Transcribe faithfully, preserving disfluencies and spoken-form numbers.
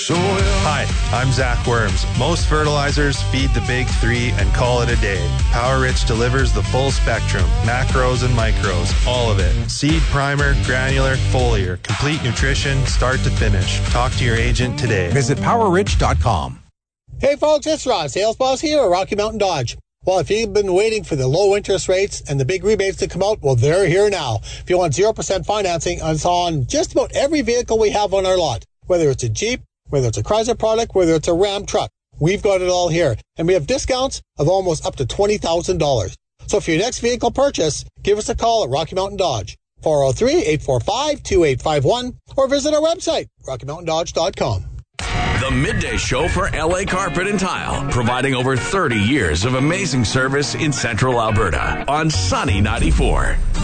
soil. Hi, I'm Zach Worms. Most fertilizers feed the big three and call it a day. Power Rich delivers the full spectrum, macros and micros, all of it. Seed primer, granular, foliar, complete nutrition, start to finish. Talk to your agent today. Visit power rich dot com. Hey folks, it's Ron, Sales Boss here at Rocky Mountain Dodge. Well, if you've been waiting for the low interest rates and the big rebates to come out, well, they're here now. If you want zero percent financing, it's on just about every vehicle we have on our lot. Whether it's a Jeep, whether it's a Chrysler product, whether it's a Ram truck, we've got it all here. And we have discounts of almost up to twenty thousand dollars. So for your next vehicle purchase, give us a call at Rocky Mountain Dodge, four oh three, eight four five, two eight five one, or visit our website, rocky mountain dodge dot com. The Midday Show for L A Carpet and Tile, providing over thirty years of amazing service in Central Alberta on Sunny ninety-four.